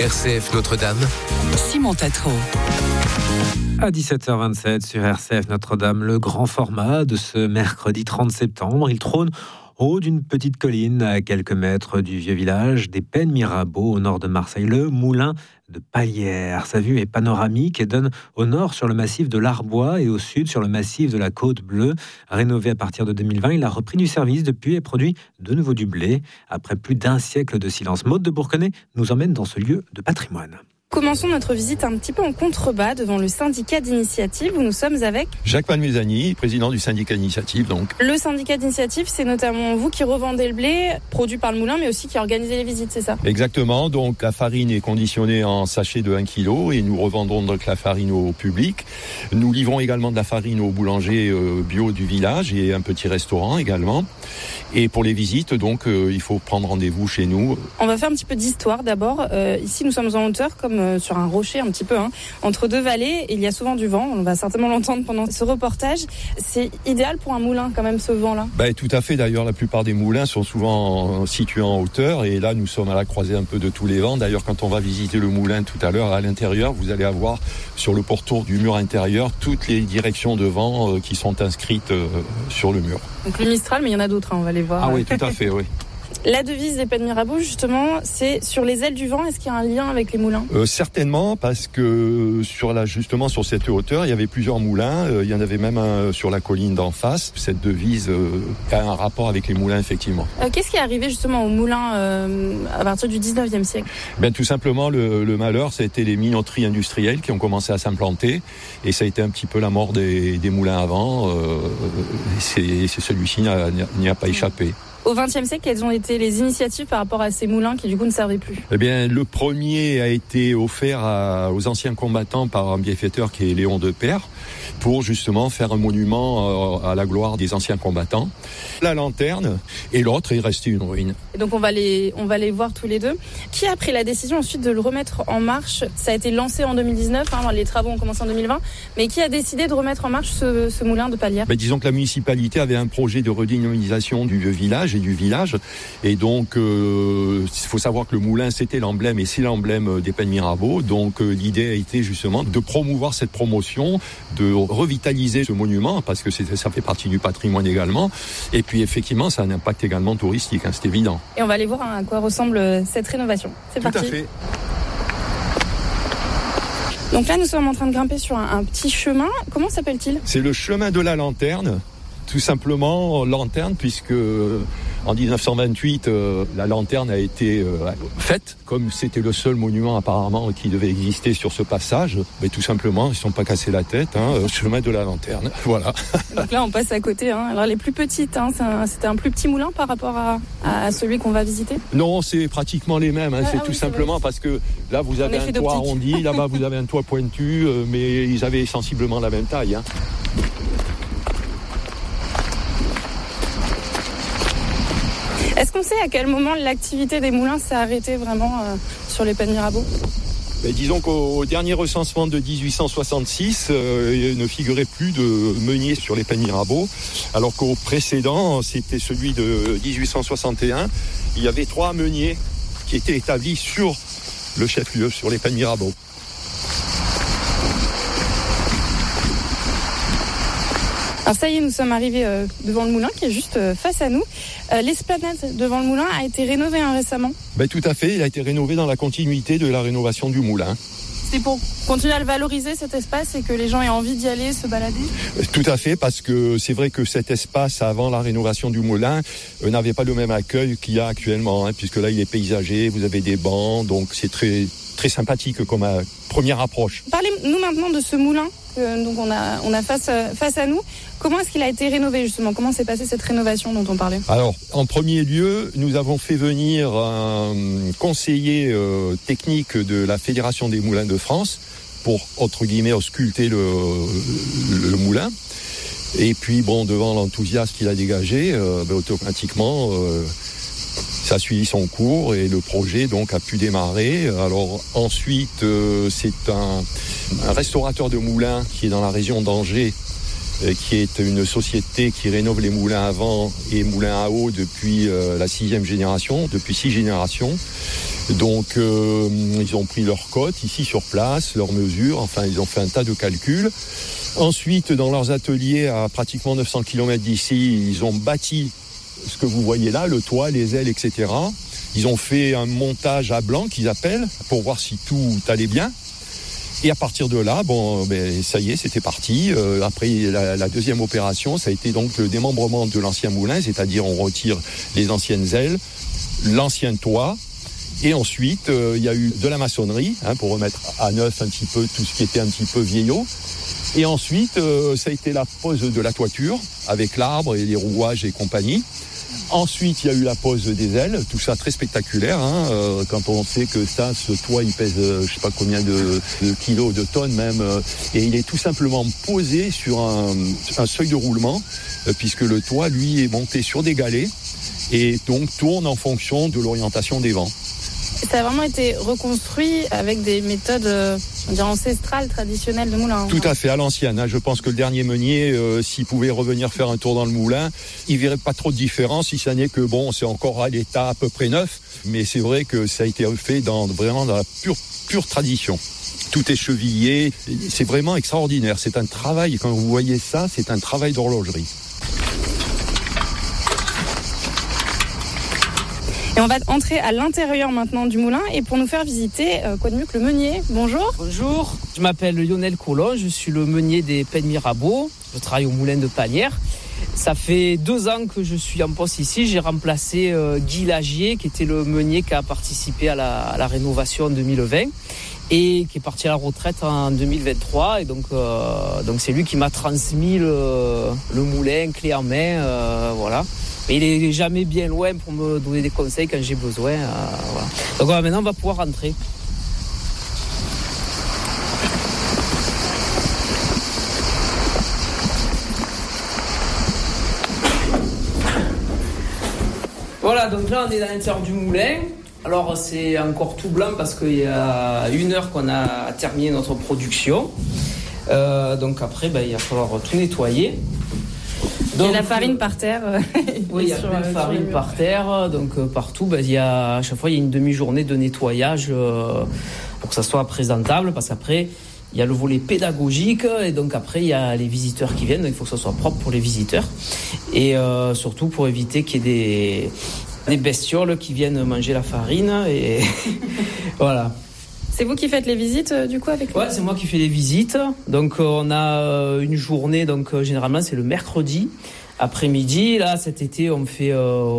RCF Notre-Dame. Simon Tatro. À 17h27 sur RCF Notre-Dame, le grand format de ce mercredi 30 septembre. Il trône au haut d'une petite colline à quelques mètres du vieux village des Pennes Mirabeau au nord de Marseille, le moulin de Palières. Sa vue est panoramique et donne au nord sur le massif de l'Arbois et au sud sur le massif de la Côte Bleue. Rénové à partir de 2020, il a repris du service depuis et produit de nouveau du blé. Après plus d'un siècle de silence, Maude de Bourquenay nous emmène dans ce lieu de patrimoine. Commençons notre visite un petit peu en contrebas devant le syndicat d'initiative où nous sommes avec Jacques Palmezani, président du syndicat d'initiative. Donc. Le syndicat d'initiative, c'est notamment vous qui revendez le blé produit par le moulin, mais aussi qui organisez les visites, c'est ça ? Exactement, donc la farine est conditionnée en sachet de 1 kg et nous revendons donc la farine au public. Nous livrons également de la farine aux boulangers bio du village et un petit restaurant également. Et pour les visites, donc, il faut prendre rendez-vous chez nous. On va faire un petit peu d'histoire d'abord. Ici, nous sommes en hauteur, comme sur un rocher un petit peu, entre deux vallées. Il y a souvent du vent. On va certainement l'entendre pendant ce reportage. C'est idéal pour un moulin, quand même, ce vent-là. Tout à fait. D'ailleurs, la plupart des moulins sont souvent situés en hauteur. Et là, nous sommes à la croisée un peu de tous les vents. D'ailleurs, quand on va visiter le moulin tout à l'heure, à l'intérieur, vous allez avoir sur le pourtour du mur intérieur toutes les directions de vent qui sont inscrites sur le mur. Donc le Mistral, mais il y en a d'autres, on va les voir. Ah oui, tout à fait, oui. La devise des Pennes Mirabeau, justement, c'est sur les ailes du vent. Est-ce qu'il y a un lien avec les moulins ? Certainement, parce que justement sur cette hauteur, il y avait plusieurs moulins. Il y en avait même un sur la colline d'en face. Cette devise a un rapport avec les moulins, effectivement. Qu'est-ce qui est arrivé justement aux moulins à partir du 19e siècle ? Tout simplement, le malheur, ça a été les minoteries industrielles qui ont commencé à s'implanter. Et ça a été un petit peu la mort des moulins avant. Celui-ci n'y a pas échappé. Au XXe siècle, quelles ont été les initiatives par rapport à ces moulins qui du coup ne servaient plus ? Le premier a été offert aux anciens combattants par un bienfaiteur qui est Léon Depère pour justement faire un monument à la gloire des anciens combattants. La lanterne et l'autre est resté une ruine. Et donc on va les voir tous les deux. Qui a pris la décision ensuite de le remettre en marche ? Ça a été lancé en 2019, les travaux ont commencé en 2020, mais qui a décidé de remettre en marche ce moulin de Palières ? Disons que la municipalité avait un projet de redynamisation du vieux village et du village. Et donc, il faut savoir que le moulin, c'était l'emblème et c'est l'emblème des Pennes Mirabeau. Donc, l'idée a été justement de promouvoir cette promotion, de revitaliser ce monument parce que ça fait partie du patrimoine également. Et puis, effectivement, ça a un impact également touristique, c'est évident. Et on va aller voir à quoi ressemble cette rénovation. C'est parti. Tout à fait. Donc là, nous sommes en train de grimper sur un petit chemin. Comment s'appelle-t-il ? C'est le chemin de la lanterne. Tout simplement lanterne, puisque en 1928, la lanterne a été faite, comme c'était le seul monument apparemment qui devait exister sur ce passage. Mais tout simplement, ils ne sont pas cassés la tête, chemin de la lanterne, voilà. Donc là, on passe à côté. Alors les plus petites, c'était un plus petit moulin par rapport à celui qu'on va visiter ? Non, c'est pratiquement les mêmes. C'est tout simplement parce que là, vous avez un toit arrondi, là-bas, vous avez un toit pointu, mais ils avaient sensiblement la même taille. Est-ce qu'on sait à quel moment l'activité des moulins s'est arrêtée vraiment sur les Pennes Mirabeau ? Disons qu'au dernier recensement de 1866, il ne figurait plus de meuniers sur les Pennes Mirabeau, alors qu'au précédent, c'était celui de 1861, il y avait 3 meuniers qui étaient établis sur le chef-lieu, sur les Pennes Mirabeau. Alors ça y est, nous sommes arrivés devant le moulin qui est juste face à nous. L'esplanade devant le moulin a été rénovée récemment ? Tout à fait, il a été rénové dans la continuité de la rénovation du moulin. C'est pour continuer à le valoriser cet espace et que les gens aient envie d'y aller, se balader ? Tout à fait, parce que c'est vrai que cet espace avant la rénovation du moulin n'avait pas le même accueil qu'il y a actuellement, puisque là il est paysagé, vous avez des bancs, donc c'est très, très sympathique comme première approche. Parlez-nous maintenant de ce moulin que donc on a face à nous. Comment est-ce qu'il a été rénové justement ? Comment s'est passée cette rénovation dont on parlait ? Alors, en premier lieu, nous avons fait venir un conseiller technique de la Fédération des moulins de France pour, entre guillemets, ausculter le moulin. Et puis, devant l'enthousiasme qu'il a dégagé, automatiquement, ça a suivi son cours et le projet donc a pu démarrer. Alors ensuite, c'est un restaurateur de moulins qui est dans la région d'Angers qui est une société qui rénove les moulins à vent et moulins à eau depuis la 6e génération, depuis 6 générations. Donc ils ont pris leurs cotes ici sur place, leurs mesures, enfin ils ont fait un tas de calculs. Ensuite, dans leurs ateliers à pratiquement 900 km d'ici, ils ont bâti ce que vous voyez là, le toit, les ailes, etc. Ils ont fait un montage à blanc qu'ils appellent pour voir si tout allait bien. Et à partir de là, ça y est, c'était parti. Après, la deuxième opération, ça a été donc le démembrement de l'ancien moulin, c'est-à-dire on retire les anciennes ailes, l'ancien toit. Et ensuite, il y a eu de la maçonnerie pour remettre à neuf un petit peu tout ce qui était un petit peu vieillot. Et ensuite, ça a été la pose de la toiture avec l'arbre et les rouages et compagnie. Ensuite, il y a eu la pose des ailes, tout ça très spectaculaire. Quand on sait que ce toit, il pèse je sais pas combien de kilos, de tonnes même, et il est tout simplement posé sur un seuil de roulement, puisque le toit, lui, est monté sur des galets et donc tourne en fonction de l'orientation des vents. Ça a vraiment été reconstruit avec des méthodes ancestrales, traditionnelles de moulin. Tout à fait, à l'ancienne. Je pense que le dernier meunier, s'il pouvait revenir faire un tour dans le moulin, il verrait pas trop de différence, si ça n'est que c'est encore à l'état à peu près neuf. Mais c'est vrai que ça a été fait vraiment dans la pure tradition. Tout est chevillé, c'est vraiment extraordinaire. C'est un travail, quand vous voyez ça, c'est un travail d'horlogerie. Et on va entrer à l'intérieur maintenant du moulin. Et pour nous faire visiter, quoi de mieux que le meunier. Bonjour. Bonjour, je m'appelle Lionel Collin, je suis le meunier des Pennes Mirabeau. Je travaille au moulin de Panières. Ça fait 2 ans que je suis en poste ici. J'ai remplacé Guy Lagier, qui était le meunier qui a participé à la rénovation en 2020 et qui est parti à la retraite en 2023. Et donc c'est lui qui m'a transmis le moulin clé en main. Voilà. Mais il est jamais bien loin pour me donner des conseils quand j'ai besoin. Voilà. Donc maintenant, on va pouvoir rentrer. Voilà, donc là, on est dans l'intérieur du moulin. Alors, c'est encore tout blanc parce qu'il y a 1 heure qu'on a terminé notre production. Donc après, il va falloir tout nettoyer. Donc, il y a la farine par terre. Oui, il y a plein de farine par terre. Donc partout, à chaque fois, il y a une demi-journée de nettoyage pour que ça soit présentable. Parce qu'après, il y a le volet pédagogique. Et donc après, il y a les visiteurs qui viennent. Donc, il faut que ça soit propre pour les visiteurs. Et surtout pour éviter qu'il y ait des bestioles qui viennent manger la farine. Et voilà. C'est vous qui faites les visites du coup avec lui ? Ouais, c'est moi qui fais les visites. Donc on a une journée, généralement c'est le mercredi après-midi. Là cet été on fait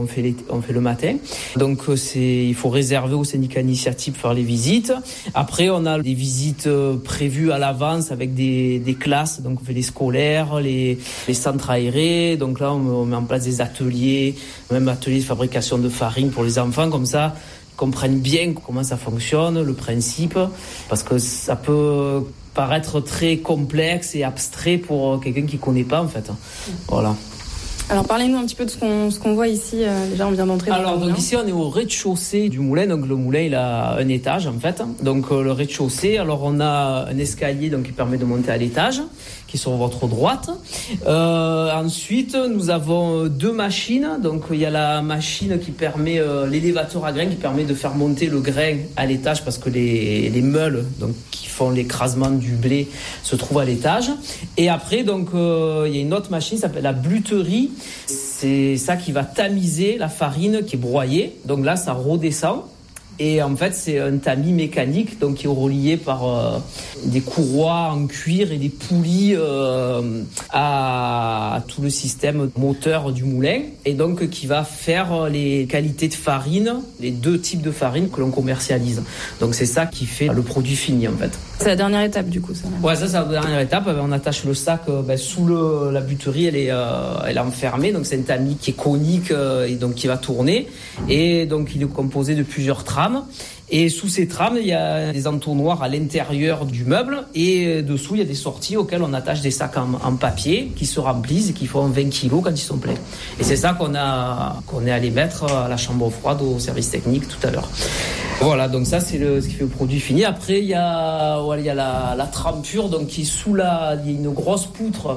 le matin. Donc il faut réserver au syndicat initiative pour faire les visites. Après on a des visites prévues à l'avance avec des classes. Donc on fait les scolaires, les centres aérés. Donc là on met en place des ateliers, même ateliers de fabrication de farine pour les enfants comme ça. Comprennent bien comment ça fonctionne, le principe, parce que ça peut paraître très complexe et abstrait pour quelqu'un qui ne connaît pas en fait. Voilà. Alors parlez-nous un petit peu de ce qu'on voit ici. Déjà on vient d'entrer dans le moulin. Alors donc ici on est au rez-de-chaussée du moulin. Donc le moulin il a un étage en fait. Donc le rez-de-chaussée. Alors on a un escalier qui permet de monter à l'étage, qui est sur votre droite. Ensuite nous avons 2 machines. Donc il y a la machine qui permet l'élévateur à grains qui permet de faire monter le grain à l'étage parce que les meules qui font l'écrasement du blé se trouvent à l'étage. Et après il y a une autre machine qui s'appelle la bluterie. C'est ça qui va tamiser la farine qui est broyée. Donc là, ça redescend. Et en fait, c'est un tamis mécanique qui est relié par des courroies en cuir et des poulies à tout le système moteur du moulin. Et donc, qui va faire les qualités de farine, les 2 types de farine que l'on commercialise. Donc, c'est ça qui fait le produit fini, en fait. C'est la dernière étape, du coup, ça. Ouais, ça, c'est la dernière étape. On attache le sac sous la buterie, elle est enfermée. Donc, c'est un tamis qui est conique et donc qui va tourner. Et donc, il est composé de plusieurs trames. Et sous ces trames, il y a des entonnoirs à l'intérieur du meuble et dessous, il y a des sorties auxquelles on attache des sacs en papier qui se remplissent et qui font 20 kilos quand ils sont pleins. Et c'est ça qu'on est allé mettre à la chambre froide au service technique tout à l'heure. Voilà, donc ça c'est ce qui fait le produit fini. Après, il y a la trempure qui est il y a une grosse poutre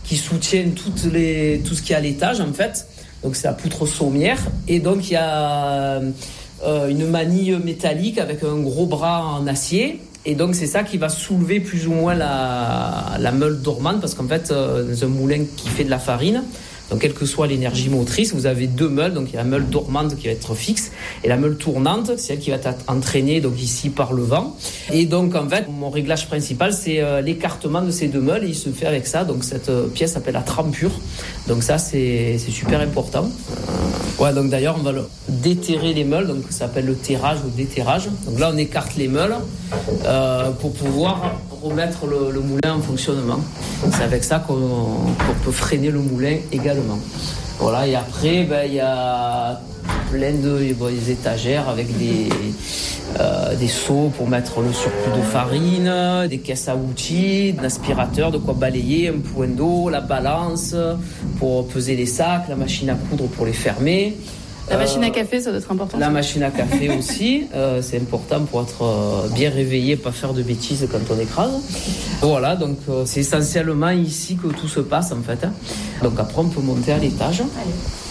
qui soutient tout ce qui est à l'étage en fait. Donc c'est la poutre sommière et donc il y a une manille métallique avec un gros bras en acier. Et donc, c'est ça qui va soulever plus ou moins la meule dormante parce qu'en fait, dans un moulin qui fait de la farine, donc quelle que soit l'énergie motrice, vous avez deux meules. Donc, il y a la meule dormante qui va être fixe et la meule tournante, c'est elle qui va être entraînée donc ici par le vent. Et donc, en fait, mon réglage principal, c'est l'écartement de ces deux meules et il se fait avec ça. Donc, cette pièce s'appelle la trempure. Donc, ça, c'est super important. Ouais, donc d'ailleurs, on va déterrer les meules, donc ça s'appelle le terrage ou déterrage. Donc là, on écarte les meules pour pouvoir remettre le moulin en fonctionnement. C'est avec ça qu'on peut freiner le moulin également. Voilà, et après, il y a plein des étagères avec des seaux pour mettre le surplus de farine, des caisses à outils, un aspirateur, de quoi balayer, un point d'eau, la balance pour peser les sacs, la machine à coudre pour les fermer. La machine à café, ça doit être important. La machine à café aussi, c'est important pour être bien réveillé, pas faire de bêtises quand on écrase. Voilà, donc c'est essentiellement ici que tout se passe en fait. Donc après, on peut monter à l'étage. Allez.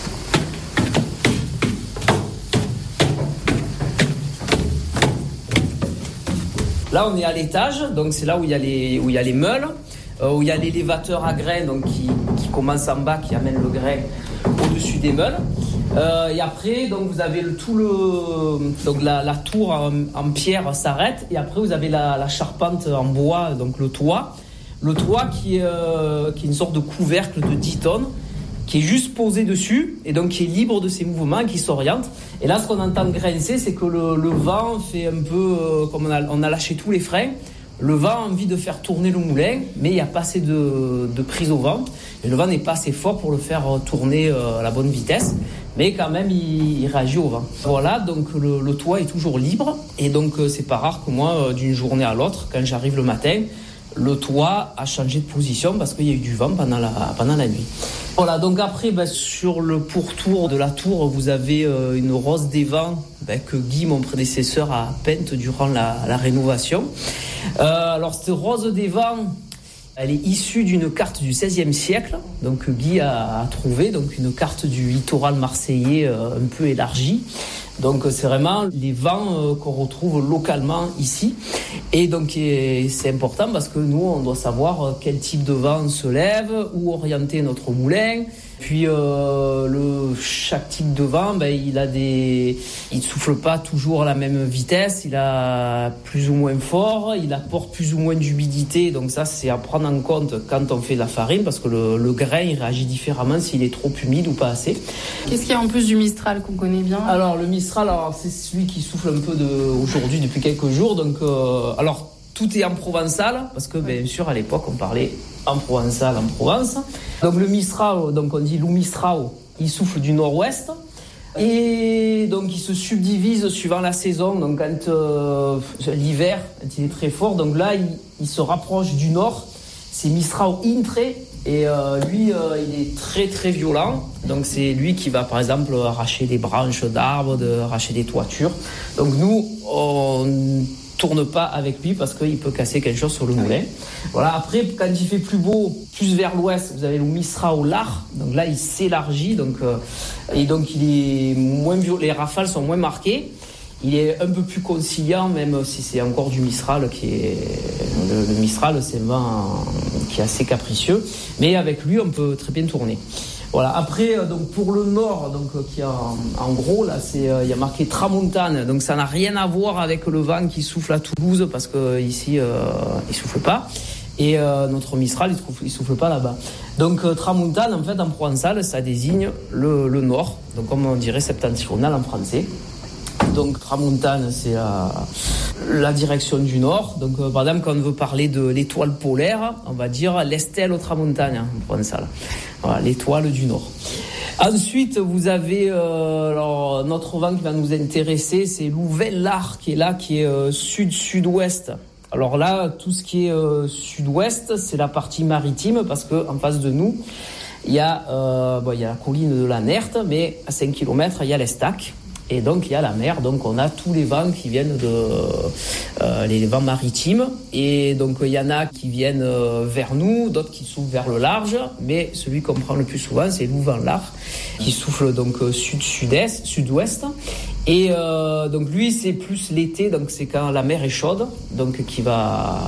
Là, on est à l'étage, donc c'est là où il y a les meules, où il y a l'élévateur à grains donc qui commence en bas, qui amène le grain au-dessus des meules. Et après, donc vous avez donc la tour en pierre s'arrête, et après vous avez la charpente en bois, donc le toit. Le toit qui est une sorte de couvercle de 10 tonnes, qui est juste posé dessus, et donc qui est libre de ses mouvements, qui s'oriente. Et là, ce qu'on entend grincer, c'est que le vent fait un peu, comme on a lâché tous les freins, le vent a envie de faire tourner le moulin, mais il n'y a pas assez de prise au vent, et le vent n'est pas assez fort pour le faire tourner à la bonne vitesse, mais quand même, il réagit au vent. Voilà, donc le toit est toujours libre, et donc c'est pas rare que moi, d'une journée à l'autre, quand j'arrive le matin, le toit a changé de position parce qu'il y a eu du vent pendant la nuit. Voilà, donc après, sur le pourtour de la tour, vous avez une rose des vents que Guy, mon prédécesseur, a peinte durant la rénovation. Alors, cette rose des vents, elle est issue d'une carte du XVIe siècle, donc Guy a trouvé donc une carte du littoral marseillais un peu élargie. Donc c'est vraiment les vents qu'on retrouve localement ici. Et donc c'est important parce que nous, on doit savoir quel type de vent se lève, où orienter notre moulin. Puis chaque type de vent, il souffle pas toujours à la même vitesse, il a plus ou moins fort, il apporte plus ou moins d'humidité. Donc ça, c'est à prendre en compte quand on fait de la farine, parce que le grain, il réagit différemment s'il est trop humide ou pas assez. Qu'est-ce qu'il y a en plus du Mistral qu'on connaît bien ? Alors le Mistral, c'est celui qui souffle un peu aujourd'hui depuis quelques jours. Donc alors tout est en provençal, parce que bien sûr à l'époque on parlait en provençal en Provence. Donc le Mistral, donc on dit Loup Mistral, il souffle du nord-ouest. Et donc il se subdivise suivant la saison. Donc quand l'hiver, quand il est très fort, donc là il se rapproche du nord. C'est Mistral Intre. Et lui, il est très très violent. Donc c'est lui qui va par exemple arracher des branches d'arbres, arracher des toitures. Donc nous, on tourne pas avec lui parce qu'il peut casser quelque chose sur le moulin. Voilà. Après, quand il fait plus beau, plus vers l'ouest, vous avez le Mistral au Lard. Donc là, il s'élargit. Et donc il est moins violent. Les rafales sont moins marquées. Il est un peu plus conciliant, même si c'est encore du Mistral qui est... Le Mistral, c'est un vent qui est assez capricieux. Mais avec lui, on peut très bien tourner. Voilà. Après, donc pour le nord, donc qui est en gros là, il y a marqué Tramontane. Donc ça n'a rien à voir avec le vent qui souffle à Toulouse parce que ici il souffle pas. Et notre Mistral, il souffle pas là-bas. Donc Tramontane, en fait, en provençal, ça désigne le nord. Donc comme on dirait septentrional en français. Donc Tramontane, c'est la direction du nord. Donc par exemple, quand on veut parler de l'étoile polaire, on va dire l'Estelle Tramontane en provençal. Voilà, l'étoile du nord. Ensuite, vous avez alors, notre vent qui va nous intéresser, c'est l'Ouvel-Lard qui est là, qui est sud-sud-ouest. Alors là, tout ce qui est sud-ouest, c'est la partie maritime parce qu'en face de nous, il y a la colline de la Nerte, mais à 5 km, il y a l'Estac. Et donc il y a la mer, donc on a tous les vents qui viennent les vents maritimes. Et donc il y en a qui viennent vers nous, d'autres qui soufflent vers le large. Mais celui qu'on prend le plus souvent, c'est l'ouvent-lard, qui souffle donc sud-est, sud-ouest. Et donc lui, c'est plus l'été, donc c'est quand la mer est chaude, donc qui va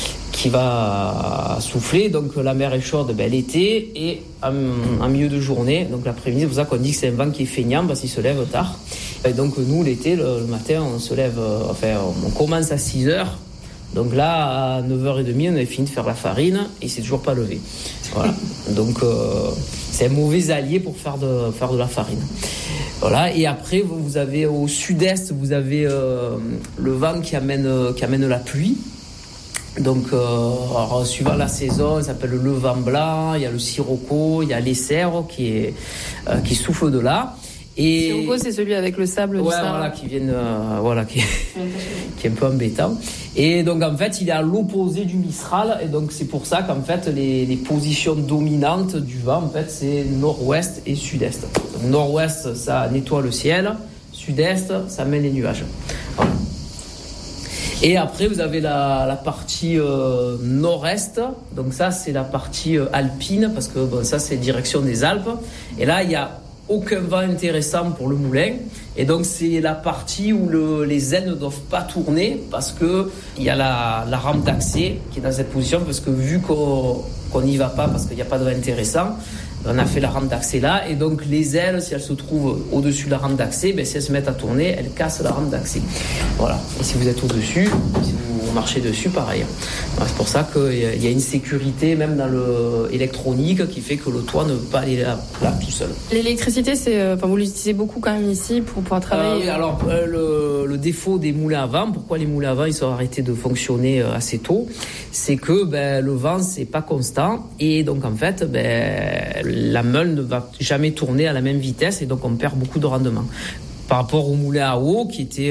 souffler. Donc la mer est chaude l'été et en milieu de journée, donc l'après-midi. C'est pour ça qu'on dit que c'est un vent qui est feignant parce qu'il se lève tard. Et donc nous, l'été, le matin, on se lève, on commence à 6h. Donc là, à 9h30, on avait fini de faire la farine et il s'est toujours pas levé. Voilà. Donc c'est un mauvais allié pour faire de la farine. Voilà. Et après, vous avez au sud-est, vous avez le vent qui amène la pluie. Donc, alors, suivant la saison, ça s'appelle le vent blanc, il y a le sirocco, il y a l'essero qui souffle de là. Et sirocco, c'est celui avec le sable du Sahara. Voilà, qui est un peu embêtant. Et donc, en fait, il est à l'opposé du Mistral. Et donc, c'est pour ça qu'en fait, les positions dominantes du vent, en fait, c'est nord-ouest et sud-est. Donc, nord-ouest, ça nettoie le ciel. Sud-est, ça mène les nuages. Voilà. Et après, vous avez la partie nord-est. Donc ça, c'est la partie alpine, parce que ça, c'est direction des Alpes. Et là, il n'y a aucun vent intéressant pour le moulin. Et donc, c'est la partie où les ailes ne doivent pas tourner, parce qu'il y a la rampe d'accès qui est dans cette position, parce que vu qu'on n'y va pas, parce qu'il n'y a pas de vent intéressant, on a fait la rampe d'accès là, et donc les ailes, si elles se trouvent au-dessus de la rampe d'accès, si elles se mettent à tourner, elles cassent la rampe d'accès. Voilà. Et si vous êtes au-dessus, si vous marchez dessus, pareil. Alors, c'est pour ça qu'il y a une sécurité, même dans l'électronique, qui fait que le toit ne peut pas aller là tout seul. L'électricité, vous l'utilisez beaucoup quand même ici pour pouvoir travailler. Oui, alors le défaut des moulins à vent, pourquoi les moulins à vent ils sont arrêtés de fonctionner assez tôt, c'est que le vent c'est pas constant et donc en fait la meule ne va jamais tourner à la même vitesse et donc on perd beaucoup de rendement. Par rapport au moulin à eau qui était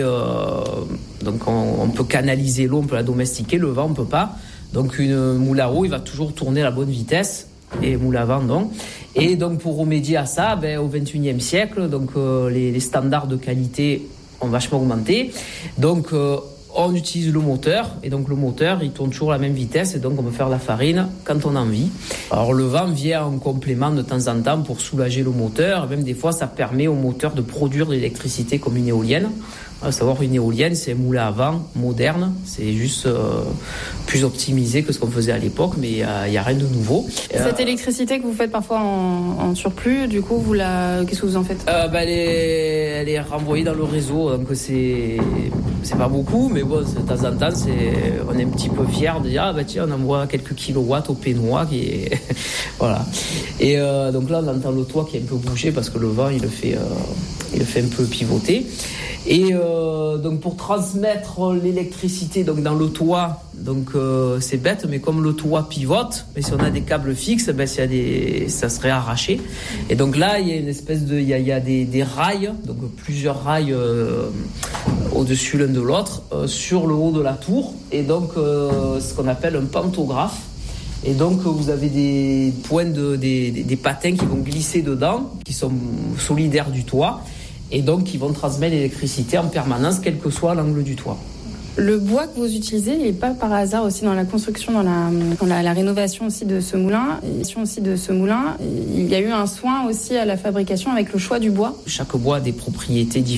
donc on peut canaliser l'eau, on peut la domestiquer, le vent on peut pas. Donc une moulin à eau il va toujours tourner à la bonne vitesse. Et moulin à vent, non. Et donc, pour remédier à ça, au XXIe siècle, donc, les standards de qualité ont vachement augmenté. Donc, on utilise le moteur. Et donc, le moteur, il tourne toujours à la même vitesse. Et donc, on peut faire la farine quand on a envie. Alors, le vent vient en complément de temps en temps pour soulager le moteur. Même des fois, ça permet au moteur de produire de l'électricité comme une éolienne. À savoir, une éolienne, c'est un moulin à vent moderne. C'est juste plus optimisé que ce qu'on faisait à l'époque, mais il n'y a rien de nouveau. Cette électricité que vous faites parfois en surplus, du coup, qu'est-ce que vous en faites ? Elle est renvoyée dans le réseau, donc c'est pas beaucoup, mais bon, de temps en temps, on est un petit peu fiers de dire, tiens, on envoie quelques kilowatts au Pénois, voilà. Et donc là, on entend le toit qui est un peu bougé parce que le vent, il le fait un peu pivoter. Et donc pour transmettre l'électricité donc dans le toit, donc c'est bête, mais comme le toit pivote, mais si on a des câbles fixes, ça serait arraché. Et donc là il y a une espèce il y a des rails, donc plusieurs rails au-dessus l'un de l'autre sur le haut de la tour, et donc ce qu'on appelle un pantographe. Et donc vous avez des points des patins qui vont glisser dedans, qui sont solidaires du toit. Et donc, qui vont transmettre l'électricité en permanence, quel que soit l'angle du toit. Le bois que vous utilisez, il n'est pas par hasard aussi dans la construction, dans la rénovation aussi de ce moulin. Il y a eu un soin aussi à la fabrication avec le choix du bois. Chaque bois a des propriétés différentes.